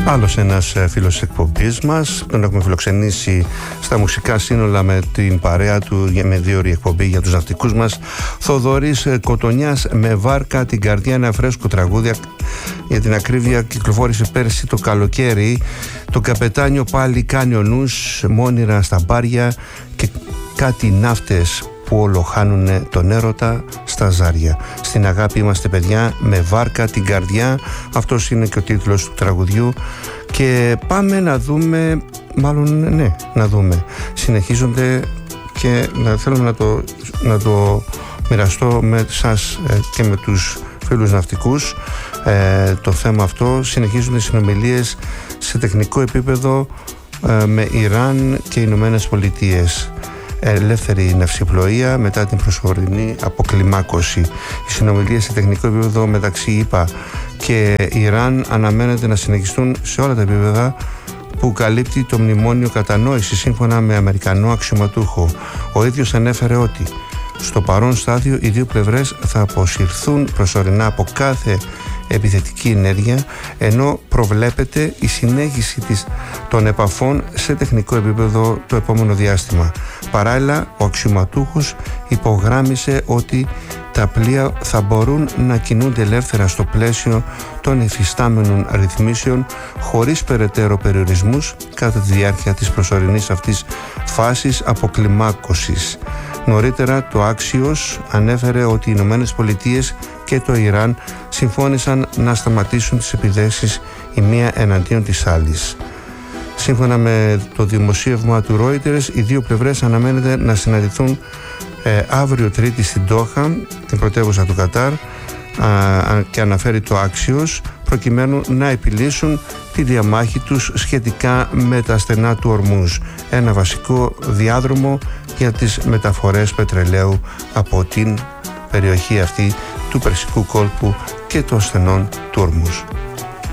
Άλλος ένας φίλος εκπομπής μας, τον έχουμε φιλοξενήσει στα μουσικά σύνολα με την παρέα του με 2 ώρες εκπομπή για τους ναυτικούς μας. Θοδωρής Κοτονιάς, με βάρκα την καρδιά, ένα φρέσκο τραγούδι, για την ακρίβεια κυκλοφόρησε πέρσι το καλοκαίρι. Το καπετάνιο πάλι κάνει ο νους, μόνιρα στα μπάρια και κάτι ναύτες που όλο χάνουνε τον έρωτα στα ζάρια. Στην αγάπη είμαστε παιδιά, με βάρκα την καρδιά. Αυτός είναι και ο τίτλος του τραγουδιού. Και πάμε να δούμε, να δούμε. Συνεχίζονται και θέλω να το μοιραστώ με σας και με τους φίλους ναυτικούς το θέμα αυτό. Συνεχίζονται οι συνομιλίες σε τεχνικό επίπεδο με Ιράν και Ηνωμένες Πολιτείες. Ελεύθερη ναυσιπλοεία μετά την προσωρινή αποκλιμάκωση. Οι συνομιλίες σε τεχνικό επίπεδο μεταξύ ΗΠΑ και Ιράν αναμένεται να συνεχιστούν σε όλα τα επίπεδα που καλύπτει το μνημόνιο κατανόησης, σύμφωνα με Αμερικανό αξιωματούχο. Ο ίδιος ανέφερε ότι στο παρόν στάδιο οι δύο πλευρές θα αποσυρθούν προσωρινά από κάθε επιθετική ενέργεια, ενώ προβλέπεται η συνέχιση των επαφών σε τεχνικό επίπεδο το επόμενο διάστημα. Παράλληλα, ο αξιωματούχος υπογράμμισε ότι τα πλοία θα μπορούν να κινούνται ελεύθερα στο πλαίσιο των εφιστάμενων ρυθμίσεων χωρίς περαιτέρω περιορισμούς κατά τη διάρκεια της προσωρινής αυτής φάσης αποκλιμάκωσης. Νωρίτερα το Axios ανέφερε ότι οι Ηνωμένες Πολιτείες και το Ιράν συμφώνησαν να σταματήσουν τις επιθέσεις η μία εναντίον της άλλης. Σύμφωνα με το δημοσίευμα του Reuters, οι δύο πλευρές αναμένεται να συναντηθούν αύριο Τρίτη στην Ντόχα, την πρωτεύουσα του Κατάρ, και αναφέρει το Axios, προκειμένου να επιλύσουν τη διαμάχη τους σχετικά με τα στενά του Ορμούζ, ένα βασικό διάδρομο για τις μεταφορές πετρελαίου από την περιοχή αυτή του Περσικού κόλπου και των στενών του Ορμούζ.